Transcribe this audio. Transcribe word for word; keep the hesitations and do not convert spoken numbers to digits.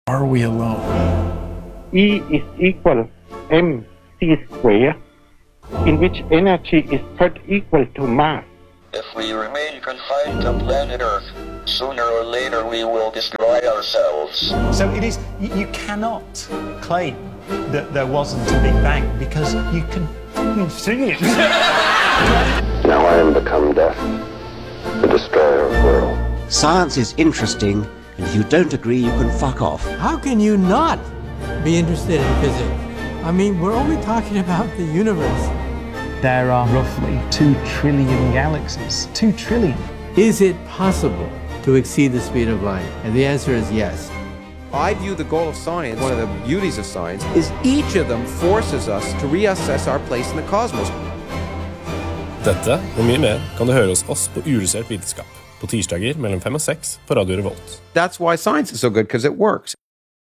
Are we alone? E is equal mc square, in which energy is third equal to mass. If we remain confined to planet Earth, sooner or later we will destroy ourselves. So it is, you, you cannot claim that there wasn't a Big Bang because you can see it. Now I am become death, the destroyer of worlds. Science is interesting, and if you don't agree, you can fuck off. How can you not be interested in physics? I mean, we're only talking about the universe. There are roughly two trillion galaxies. Two trillion. Is it possible to exceed the speed of light? And the answer is yes. I view the goal of science, one of the beauties of science, is each of them forces us to reassess our place in the cosmos. Dette og mye mer kan du høre hos oss på Uillustrert vitenskap på tirsdager mellom fem og seks på Radio Revolt. That's why science is so good, because it works.